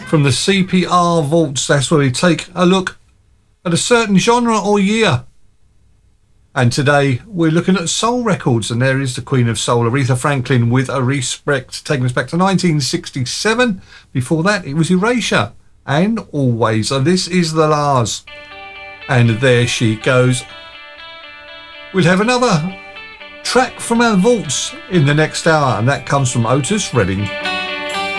from the CPR vaults. That's where we take a look at a certain genre or year. And today we're looking at soul records, and there is the Queen of Soul, Aretha Franklin, with A Respect, taking us back to 1967. Before that, it was Erasure and Always. And this is the Lars. And there she goes. We'll have another track from our vaults in the next hour, and that comes from Otis Redding.